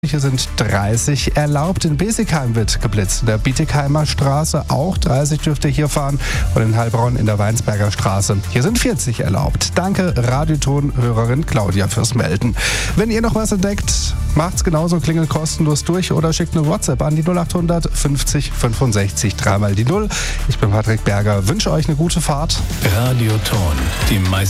Hier sind 30 erlaubt. In Besigheim wird geblitzt. In der Bietigheimer Straße auch 30 dürft ihr hier fahren. Und in Heilbronn in der Weinsberger Straße. Hier sind 40 erlaubt. Danke, Radioton-Hörerin Claudia, fürs Melden. Wenn ihr noch was entdeckt, macht's genauso, klingelt kostenlos durch oder schickt eine WhatsApp an die 0800 50 65 3 mal die 0. Ich bin Patrick Berger, wünsche euch eine gute Fahrt. Radioton, die meisten